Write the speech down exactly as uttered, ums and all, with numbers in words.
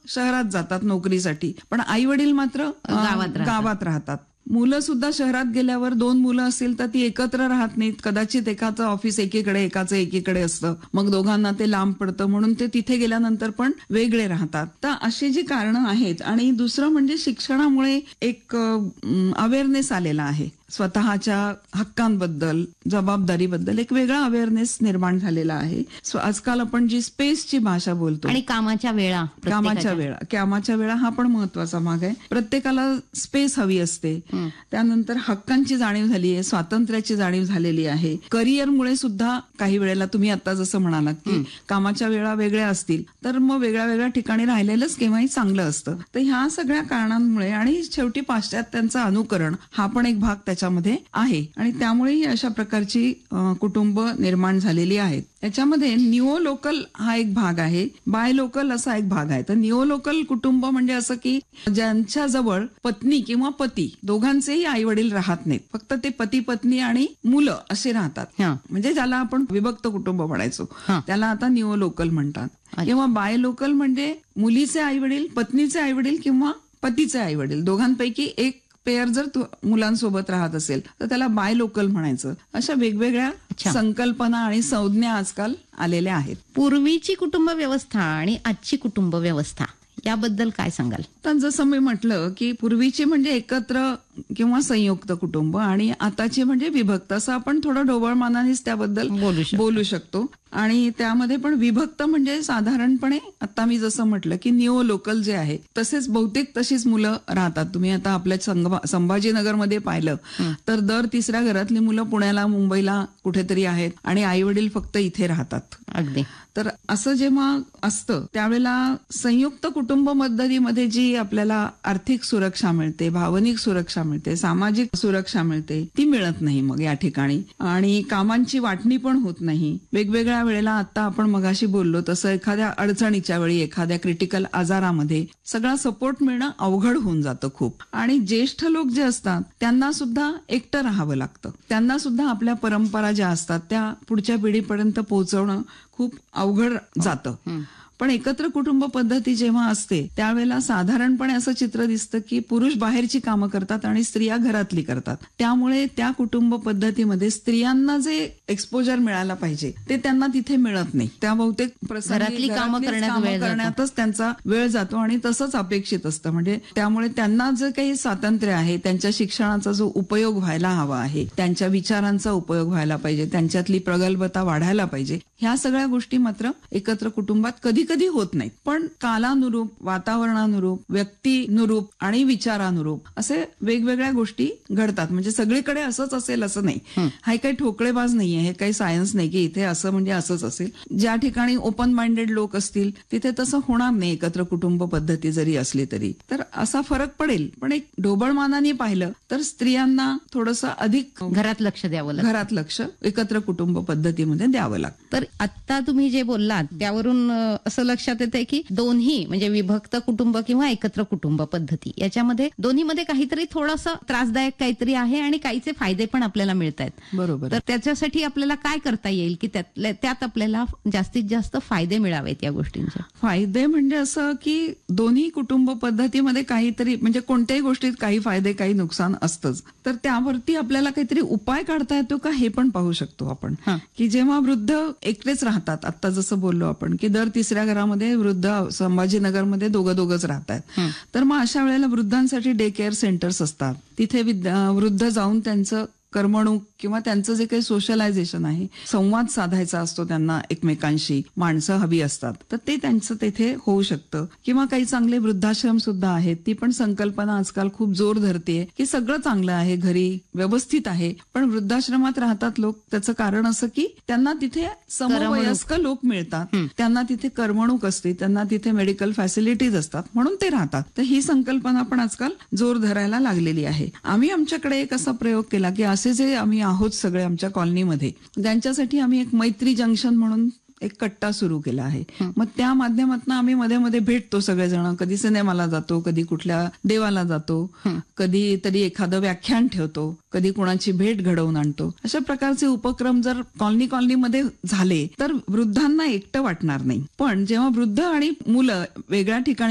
शहरात जातात नोकरीसाठी, पण आई वडील मात्र अ, गावात राहतात. गावात राहतात. मुलं सुद्धा शहरात गेल्यावर दोन मुलं असतील तर ती एकत्र राहत नाहीत. कदाचित एकाचं ऑफिस एकीकडे एकाचं एकीकडे असतं, मग दोघांना ते लांब पडतं, म्हणून ते तिथे गेल्यानंतर पण वेगळे राहतात. तर अशी जी कारणं आहेत. आणि दुसरं म्हणजे शिक्षणामुळे एक अवेअरनेस आलेला आहे, स्वतःच्या हक्कांबद्दल, जबाबदारीबद्दल एक वेगळा अवेअरनेस निर्माण झालेला आहे. सो आजकाल आपण जी स्पेसची भाषा बोलतो, आणि कामाच्या वेळा, कामाच्या वेळा कामाच्या वेळा हा पण महत्वाचा भाग आहे. प्रत्येकाला स्पेस हवी असते. त्यानंतर हक्कांची जाणीव झाली आहे, स्वातंत्र्याची जाणीव झालेली आहे. करिअरमुळे सुद्धा काही वेळेला तुम्ही आता जसं म्हणालात की कामाच्या वेळा वेगळ्या असतील तर मग वेगळ्या वेगळ्या ठिकाणी राहिलेलंच केव्हाही चांगलं असतं. तर ह्या सगळ्या कारणांमुळे आणि शेवटी पाश्चात्यांचं अनुकरण हा पण एक भाग त्याच्यामध्ये आहे. आणि त्यामुळेही अशा प्रकारची अ, कुटुंब निर्माण झालेली आहेत. याच्यामध्ये निओ लोकल हा एक भाग आहे, बाय लोकल असा एक भाग आहे. तर निओ लोकल कुटुंब म्हणजे असं की ज्यांच्या जवळ पत्नी किंवा पती दोघांचेही आई वडील राहत नाहीत, फक्त ते पती पत्नी आणि मुलं असे राहतात. हा. म्हणजे ज्याला आपण विभक्त कुटुंब म्हणायचो हा. त्याला आता निओ लोकल म्हणतात. अच्छा. किंवा बाय लोकल म्हणजे मुलीचे आई वडील, पत्नीचे आई वडील किंवा पतीचे आई वडील दोघांपैकी एक पेअर जर तु- मुलांसोबत राहत असेल तर त्याला बाय लोकल म्हणायचं. अशा वेगवेगळ्या अच्छा. संकल्पना आणि संज्ञा आजकाल आलेल्या आहेत. पूर्वीची कुटुंब व्यवस्था आणि आजची कुटुंब व्यवस्था याबद्दल काय सांगाल? तर जसं मी म्हटलं की पूर्वीची म्हणजे एकत्र किंवा संयुक्त कुटुंब आणि आताची म्हणजे विभक्त, असं आपण थोडं ढोबळमानानेच त्याबद्दल बोलू शकतो. बोलू शकतो. आणि त्यामध्ये पण विभक्त म्हणजे साधारणपणे आता मी जसं म्हटलं की निओ लोकल जे आहे तसेच बहुतेक तशीच मुलं राहतात. तुम्ही आता आपल्या संग- संभाजीनगरमध्ये पाहिलं तर दर तिसऱ्या घरातली मुलं पुण्याला, मुंबईला कुठेतरी आहेत आणि आई वडील फक्त इथे राहतात. अगदी. तर असं जेव्हा असतं त्यावेळेला संयुक्त कुटुंब पद्धतीमध्ये जी आपल्याला आर्थिक सुरक्षा मिळते, भावनिक सुरक्षा मिळते, सामाजिक सुरक्षा मिळते, ती मिळत नाही मग या ठिकाणी. आणि कामांची वाटणी पण होत नाही. वेगवेगळ्या वेळेला आता आपण मगाशी बोललो तसं एखाद्या अडचणीच्या वेळी, एखाद्या क्रिटिकल आजारामध्ये सगळा सपोर्ट मिळणं अवघड होऊन जातं खूप. आणि ज्येष्ठ लोक जे असतात त्यांना सुद्धा एकटं राहावं लागतं. त्यांना सुद्धा आपल्या परंपरा ज्या असतात त्या पुढच्या पिढीपर्यंत पोहोचवणं खूप अवघड जातं. पण एकत्र कुटुंब पद्धती जेव्हा असते त्यावेळेला साधारणपणे असं चित्र दिसतं की पुरुष बाहेरची कामं करतात आणि स्त्रिया घरातली करतात. त्यामुळे त्या कुटुंब पद्धतीमध्ये स्त्रियांना जे एक्सपोजर मिळायला पाहिजे ते त्यांना तिथे मिळत नाही. त्या बहुतेक प्रसंगी घरातली कामं घरातलीच करण्यात कामं वेळ जातो. करण्यातच त्यांचा वेळ जातो आणि तसंच अपेक्षित असतं. म्हणजे त्यामुळे त्यांना जे काही स्वातंत्र्य आहे, त्यांच्या शिक्षणाचा जो उपयोग व्हायला हवा आहे, त्यांच्या विचारांचा उपयोग व्हायला पाहिजे, त्यांच्यातली प्रगल्भता वाढायला पाहिजे, ह्या सगळ्या गोष्टी मात्र एकत्र कुटुंबात कधी कधी होत नाहीत. पण कालानुरूप, वातावरणानुरूप, व्यक्तीनुरूप आणि विचारानुरूप असे वेगवेगळ्या गोष्टी घडतात. म्हणजे सगळीकडे असंच असेल असं नाही. हा काही ठोकळेबाज नाहीये, हे काही सायन्स नाही की इथे असं म्हणजे असंच असेल. ज्या ठिकाणी ओपन माइंडेड लोक असतील तिथे तसं होणार नाही एकत्र कुटुंब पद्धती जरी असली तरी. तर असा फरक पडेल. पण एक ढोबळमानाने पाहिलं तर स्त्रियांना थोडंसं अधिक घरात लक्ष द्यावं लागतं. घरात लक्ष एकत्र कुटुंब पद्धतीमध्ये द्यावं लागतं. तर आता तुम्ही जे बोललात त्यावरून अ, असं लक्षात येतंय की दोन्ही म्हणजे विभक्त कुटुंब किंवा एकत्र कुटुंब पद्धती याच्यामध्ये दोन्हीमध्ये काहीतरी थोडंसं त्रासदायक काहीतरी आहे आणि काहीचे फायदे पण आपल्याला मिळत आहेत. बरोबर. तर त्याच्यासाठी आपल्याला काय करता येईल की त्यातल्या त्यात आपल्याला जास्तीत जास्त फायदे मिळावेत या गोष्टींचे? फायदे म्हणजे असं की दोन्ही कुटुंब पद्धतीमध्ये काहीतरी म्हणजे कोणत्याही गोष्टीत काही फायदे काही नुकसान असतंच. तर त्यावरती आपल्याला काहीतरी उपाय काढता येतो का हे पण पाहू शकतो आपण. की जेव्हा वृद्ध एकटेच राहतात, आता जसं बोललो आपण की दर तिसऱ्या घरामध्ये वृद्ध संभाजीनगरमध्ये दोघं दोघंच राहतात, तर मग अशा वेळेला वृद्धांसाठी डे केअर सेंटर्स असतात. तिथे विद्या- वृद्ध जाऊन त्यांचं करमणूक किंवा त्यांचं जे काही सोशलायझेशन आहे, संवाद साधायचा असतो त्यांना एकमेकांशी, माणसं हवी असतात, तर ते त्यांचं तेथे होऊ शकतं. किंवा काही चांगले वृद्धाश्रम सुद्धा आहेत. ती पण संकल्पना आजकाल खूप जोर धरतेय की सगळं चांगलं आहे, घरी व्यवस्थित आहे, पण वृद्धाश्रमात राहतात लोक. त्याचं कारण असं की त्यांना तिथे समवयस्क लोक मिळतात, त्यांना तिथे करमणूक असते, त्यांना तिथे मेडिकल फॅसिलिटीज असतात, म्हणून ते राहतात. तर ही संकल्पना पण आजकाल जोर धरायला लागलेली आहे. आम्ही आमच्याकडे एक असा प्रयोग केला की असे जे आम्ही आहोत सगळे आमच्या कॉलनीमध्ये, त्यांच्यासाठी आम्ही एक मैत्री जंक्शन म्हणून एक कट्टा सुरू केला आहे. मग त्या माध्यमातून आम्ही मध्ये मध्ये भेटतो सगळेजण. कधी सिनेमाला जातो, कधी कुठल्या देवाला जातो, कधी तरी एखादं व्याख्यान ठेवतो, कधी कुणाची भेट घडवून आणतो. अशा प्रकारचे उपक्रम जर कॉलनी कॉलनीमध्ये झाले तर वृद्धांना एकटं वाटणार नाही. पण जेव्हा वृद्ध आणि मुलं वेगळ्या ठिकाणी